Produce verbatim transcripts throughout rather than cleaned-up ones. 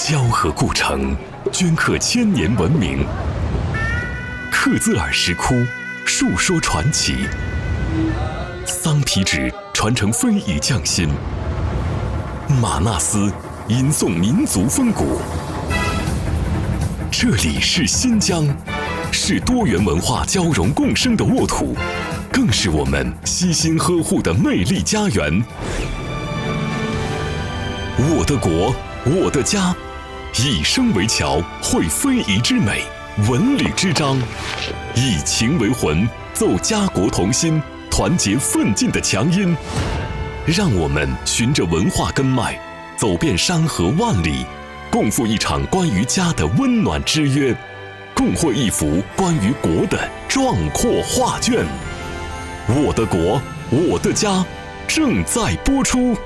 交河故城，镌刻千年文明；克孜尔石窟，述说传奇；桑皮纸传承非遗匠心；玛纳斯吟诵民族风骨。这里是新疆，是多元文化交融共生的沃土，更是我们悉心呵护的魅力家园。我的国，我的家，以声为桥，绘非遗之美，文旅之章，以情为魂，奏家国同心，团结奋进的强音。让我们循着文化根脉，走遍山河万里，共赴一场关于家的温暖之约，共绘一幅关于国的壮阔画卷。我的国，我的家，正在播出。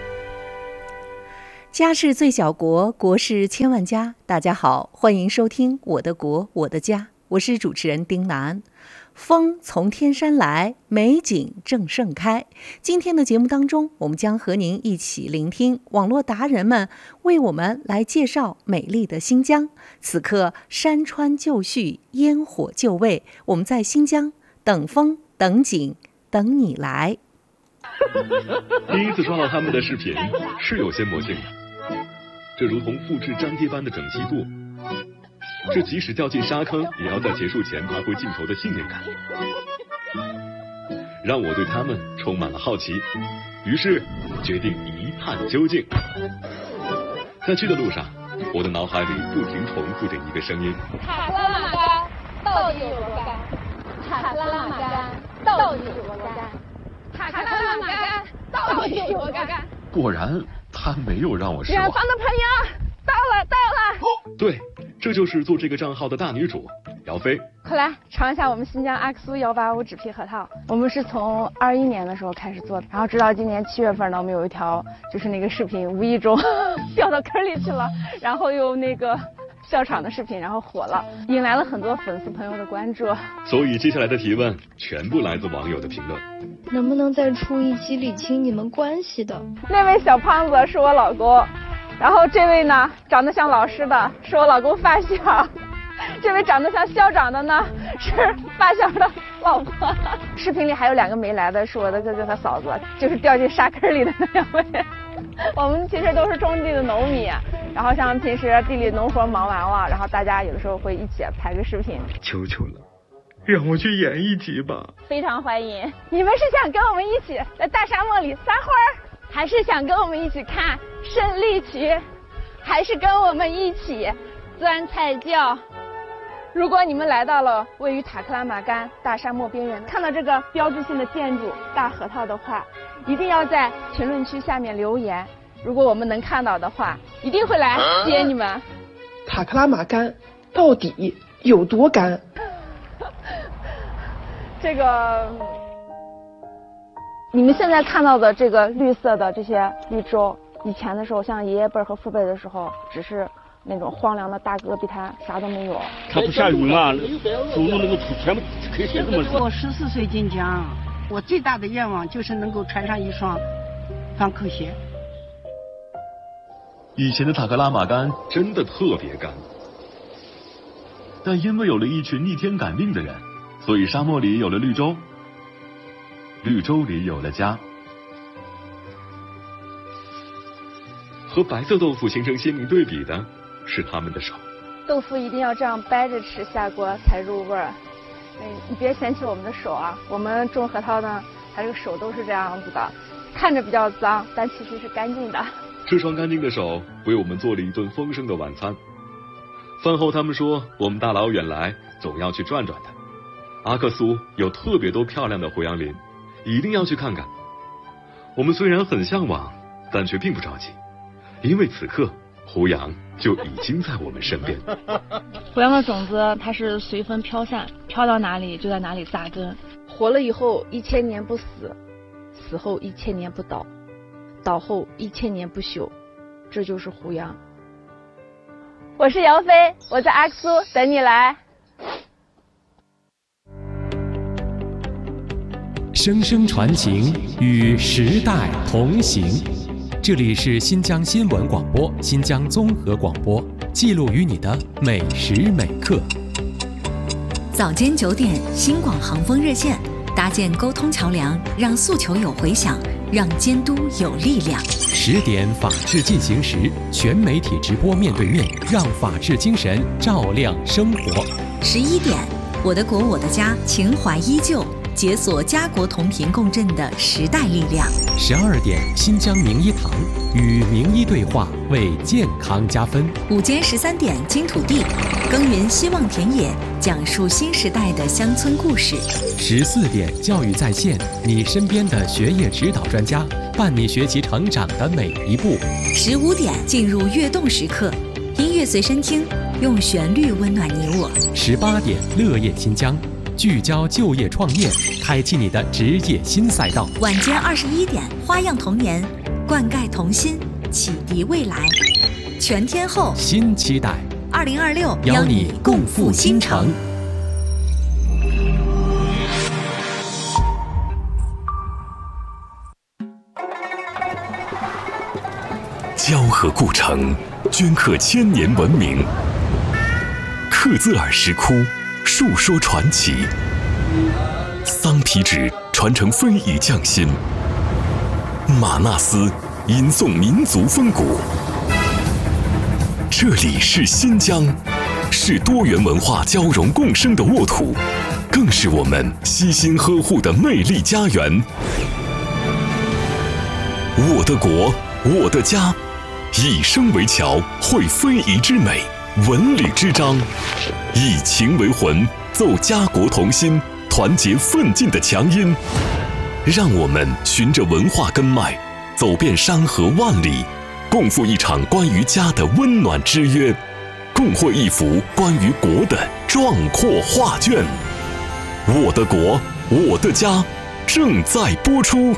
家是最小国，国是千万家。大家好，欢迎收听《我的国我的家》，我是主持人丁楠。风从天山来，美景正盛开。今天的节目当中，我们将和您一起聆听网络达人们为我们来介绍美丽的新疆。此刻山川就绪，烟火就位，我们在新疆等风等景等你来。 第一次刷到他们的视频是有些魔性的，这如同复制粘贴般的整齐度，这即使掉进沙坑也要在结束前爬回镜头的信念感，让我对他们充满了好奇，于是决定一探究竟。在去的路上，我的脑海里不停重复着一个声音： 塔克拉玛干到底有多干？塔克拉玛干到底有多干？塔克拉玛干到底有多干？ 果然他没有让我失望。 远方的朋友，到了到了。 对，这就是做这个账号的大女主姚飞。 快来尝一下我们新疆阿克苏幺八五纸皮核桃。我们是从二一年的时候开始做的，然后直到今年七月份呢，我们有一条就是那个视频无意中掉到坑里去了，然后又那个笑场的视频，然后火了，引来了很多粉丝朋友的关注。 所以接下来的提问全部来自网友的评论。 能不能再出一期理清你们关系的？ 那位小胖子是我老公，然后这位呢长得像老师的是我老公发小，这位长得像校长的呢是发小的老婆。视频里还有两个没来的是我的哥哥和嫂子，就是掉进沙坑里的那两位。我们其实都是种地的农民，然后像平时地里农活忙完了，然后大家有的时候会一起拍个视频。 求求了，让我去演一集吧。 非常欢迎。你们是想跟我们一起在大沙漠里撒欢儿，还是想跟我们一起看胜利旗，还是跟我们一起钻菜窖？如果你们来到了位于塔克拉玛干大沙漠边缘，看到这个标志性的建筑大核桃的话，一定要在评论区下面留言。如果我们能看到的话，一定会来接你们。 塔克拉玛干到底有多干？ 这个你们现在看到的这个绿色的这些绿洲，以前的时候像爷爷辈和父辈的时候只是那种荒凉的大戈壁滩，啥都没有。 它不下雨嘛，走路那个土全部可以写这么深。 我十四岁进疆，我最大的愿望就是能够穿上一双方口鞋。 以前的塔克拉玛干真的特别干，但因为有了一群逆天赶命的人，所以沙漠里有了绿洲，绿洲里有了家。和白色豆腐形成鲜明对比的是他们的手。 豆腐一定要这样掰着吃，下锅才入味儿。嗯，你别嫌弃我们的手啊，我们种核桃呢，它这个手都是这样子的，看着比较脏，但其实是干净的。 这双干净的手为我们做了一顿丰盛的晚餐。饭后他们说，我们大老远来总要去转转的。阿克苏有特别多漂亮的胡杨林，一定要去看看。我们虽然很向往，但却并不着急，因为此刻胡杨就已经在我们身边。 胡杨的种子它是随风飘散，飘到哪里就在哪里扎根。 活了以后一千年不死，死后一千年不倒，倒后一千年不朽，这就是胡杨。 我是姚飞，我在阿克苏等你来。 声声传情，与时代同行。 这里是新疆新闻广播、新疆综合广播，记录于你的每时每刻。 早间九点，新广航风热线搭建沟通桥梁，让诉求有回响，让监督有力量。 十点，法治进行时，全媒体直播面对面，让法治精神照亮生活。 十一点，我的国我的家，情怀依旧，解锁家国同频共振的时代力量。 十二点，新疆名医堂与名医对话，为健康加分。 午间十三点，金土地耕耘希望田野，讲述新时代的乡村故事。 十四点，教育在线，你身边的学业指导专家，伴你学习成长的每一步。 十五点，进入跃动时刻，音乐随身听，用旋律温暖你我。 十八点，乐业新疆，聚焦就业创业，开启你的职业新赛道。 晚间二十一点，花样童年，灌溉童心，启迪未来。全天候新期待， 二零二六邀你共赴新城。 交河故城，镌刻千年文明；克孜尔石窟，述说传奇；桑皮纸传承非遗匠心；玛纳斯吟诵民族风骨。这里是新疆，是多元文化交融共生的沃土，更是我们悉心呵护的魅力家园。我的国，我的家。以声为桥，绘非遗之美，文旅之章；以情为魂，奏家国同心，团结奋进的强音。让我们循着文化根脉，走遍山河万里，共赴一场关于家的温暖之约，共绘一幅关于国的壮阔画卷。我的国，我的家，正在播出。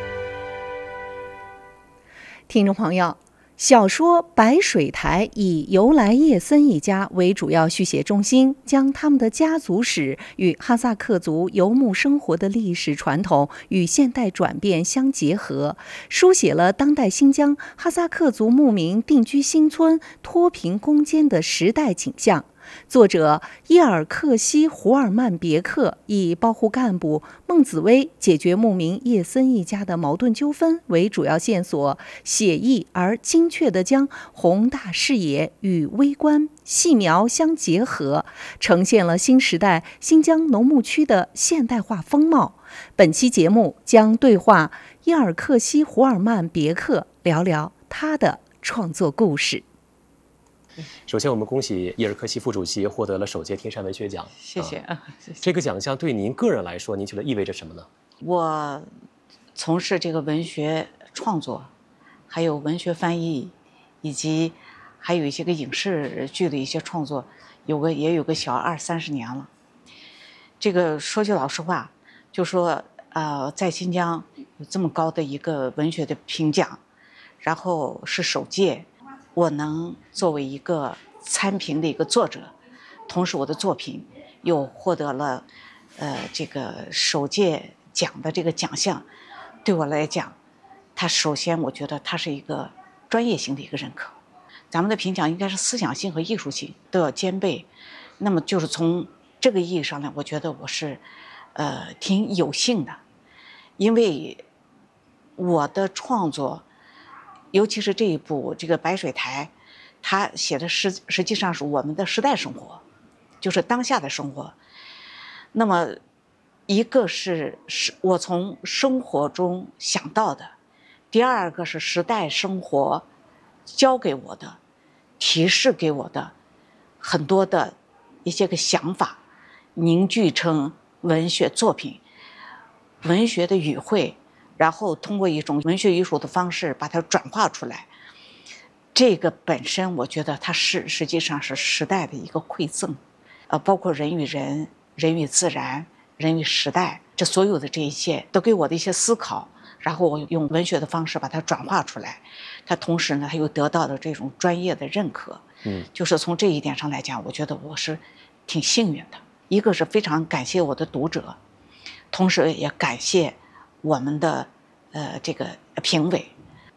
听众朋友，小说《白水台》以由来叶森一家为主要续写中心，将他们的家族史与哈萨克族游牧生活的历史传统与现代转变相结合，书写了当代新疆哈萨克族牧民定居新村、脱贫攻坚的时代景象。作者伊尔克西·胡尔曼别克以保护干部孟子威解决牧民叶森一家的矛盾纠纷为主要线索，写意而精确地将宏大视野与微观细描相结合，呈现了新时代新疆农牧区的现代化风貌。本期节目将对话伊尔克西·胡尔曼别克，聊聊他的创作故事。 首先，我们恭喜伊尔克西副主席获得了首届天山文学奖。 谢谢啊，谢谢。 这个奖项对您个人来说，您觉得意味着什么呢？ 我从事这个文学创作，还有文学翻译，以及还有一些个影视剧的一些创作，有个也有个小二三十年了。这个说句老实话，就说呃，在新疆有这么高的一个文学的评奖，然后是首届。我能作为一个参评的一个作者，同时我的作品又获得了呃这个首届奖的这个奖项，对我来讲，它首先我觉得它是一个专业性的一个认可。咱们的评奖应该是思想性和艺术性都要兼备，那么就是从这个意义上呢，我觉得我是呃挺有幸的，因为我的创作。尤其是这一部这个白水台，他写的实实际上是我们的时代生活，就是当下的生活。那么，一个是是我从生活中想到的，第二个是时代生活教给我的、提示给我的很多的一些个想法，凝聚成文学作品，文学的语汇。然后通过一种文学艺术的方式把它转化出来，这个本身我觉得它是实际上是时代的一个馈赠，呃，包括人与人、人与自然、人与时代，这所有的这一切都给我的一些思考，然后我用文学的方式把它转化出来，它同时呢，它又得到了这种专业的认可，嗯，就是从这一点上来讲，我觉得我是挺幸运的。一个是非常感谢我的读者，同时也感谢我们的呃这个评委，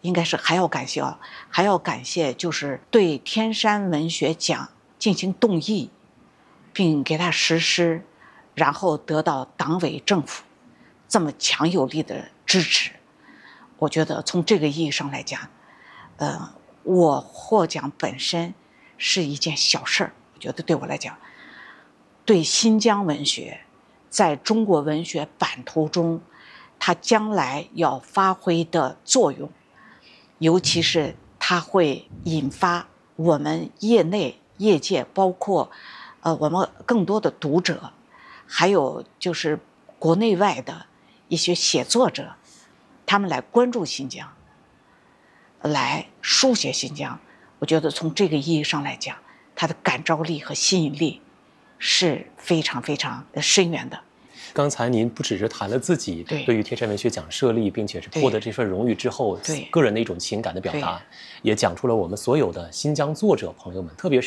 应该是还要感谢啊，还要感谢就是对天山文学奖进行动议，并给它实施，然后得到党委政府这么强有力的支持。我觉得从这个意义上来讲，呃，我获奖本身是一件小事儿。我觉得对我来讲，对新疆文学在中国文学版图中，它将来要发挥的作用，尤其是它会引发我们业内业界，包括呃我们更多的读者，还有就是国内外的一些写作者，他们来关注新疆，来书写新疆。我觉得从这个意义上来讲，它的感召力和吸引力是非常非常深远的。 刚才您不只是谈了自己对于天山文学奖设立并且是获得这份荣誉之后个人的一种情感的表达，也讲出了我们所有的新疆作者朋友们，特别是